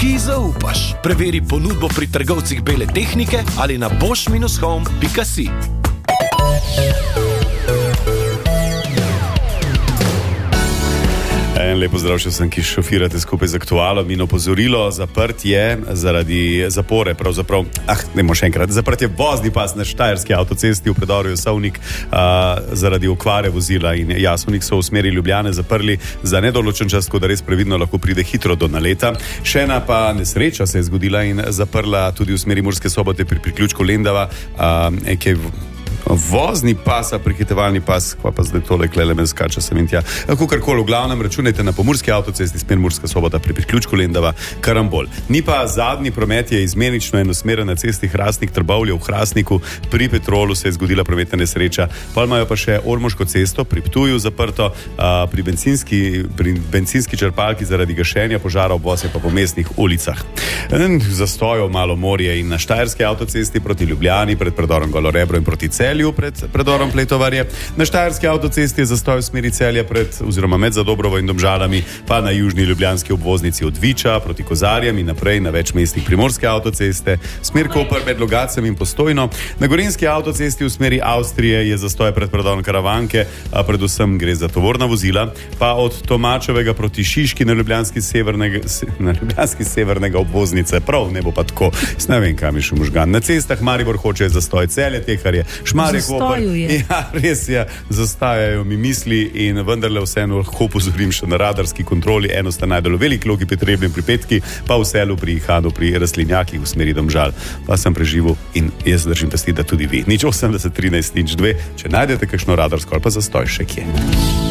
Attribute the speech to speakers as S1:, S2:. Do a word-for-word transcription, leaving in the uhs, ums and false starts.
S1: ki ji zaupaš. Preveri ponudbo pri trgovcih bele tehnike ali na bosch dash home pika si.
S2: En lepo zdrav še vsem, ki šofirate skupaj z Aktualom in opozorilo, zaprt je zaradi zapore, pravzaprav, ah, nemo še enkrat, zaprt je vozni pas na štajerski avtocesti v predoru Jasovnik uh, zaradi okvare vozila in Jasovnik so v smeri Ljubljane zaprli za nedoločen čas, tako da res previdno lahko pride hitro do naleta. Še ena pa nesreča se je zgodila in zaprla tudi v smeri Murske Sobote pri priključku Lendava, uh, ki je vozni pas, prehitevalni pas, kva pa zdaj tole klele me skače sem in tja. Kakorkoli, v glavnem računajte na Pomurski avtocesti, smer Murska Sobota pri priključku Lendava, karambol. Ni pa zadnji promet je izmenično enosmeren na cesti Hrastnik-Trbovlje v Hrastniku, pri Petrolu se je zgodila prometna nesreča. Pa imajo pa še Ormoško cesto pri Ptuju zaprto, a, pri, bencinski, pri bencinski črpalki zaradi gašenja požara, obvoz je pa po mestnih ulicah. Zastojo malo morje in na štajerski avtocesti proti Ljubljani, pred predorom Golorebro in proti Celju, pred predorom Pletovarje. Na štajerski avtocesti je zastoj v smeri Celja pred oziroma med Zadobrovo in Domžalami, pa na južni ljubljanski obvoznici od Viča proti Kozarjem in naprej na več mestih primorske avtoceste, smer Koper med Logacem in Postojno. Na gorenjski avtocesti v smeri Avstrije je zastoj pred predorom Karavanke, a predvsem gre za tovorna vozila, pa od Tomačevega proti Šiški na ljubljanski severnega, na ljubljanski severnega obvoznice. Prav, ne bo pa tako. S ne vem, kam je šel možgan. Na cestah Maribor hoče zastoj, Celje, Tehar je, Šmarje, Koper. Ja, res je, zastajajo mi misli in vendarle vseeno lahko upozorim še na radarski kontroli. Eno sta najdelo veliki logi potrebni pripetki, pa v Selu pri Ihanu, pri Rastlinjakih v smeri Domžal. Pa sem preživel in jaz držim pesti, da tudi vi. Nič osemdeset trinajst nič dve, če najdete kakšno radarsko ali pa zastoj še kje.